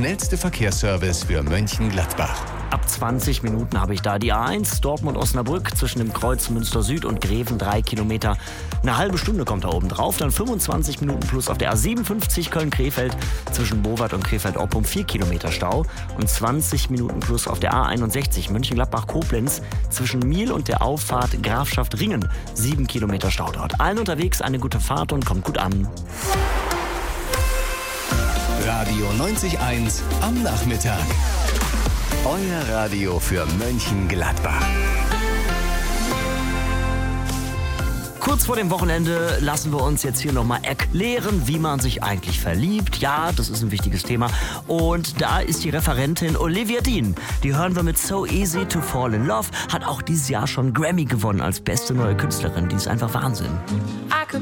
schnellste Verkehrsservice für Mönchengladbach. Ab 20 Minuten habe ich da die A1 Dortmund-Osnabrück zwischen dem Kreuz Münster Süd und Greven 3 Kilometer. Eine halbe Stunde kommt da oben drauf. Dann 25 Minuten plus auf der A57 Köln-Krefeld zwischen Bowat und Krefeld-Oppum 4 Kilometer Stau. Und 20 Minuten plus auf der A61 Mönchengladbach-Koblenz zwischen Miel und der Auffahrt Grafschaft Ringen 7 Kilometer Stau dort. Allen unterwegs eine gute Fahrt und kommt gut an. Radio 90.1 am Nachmittag. Euer Radio für Mönchengladbach. Kurz vor dem Wochenende lassen wir uns jetzt hier nochmal erklären, wie man sich eigentlich verliebt. Ja, das ist ein wichtiges Thema. Und da ist die Referentin Olivia Dean. Die hören wir mit So Easy to Fall in Love. Hat auch dieses Jahr schon Grammy gewonnen als beste neue Künstlerin. Die ist einfach Wahnsinn.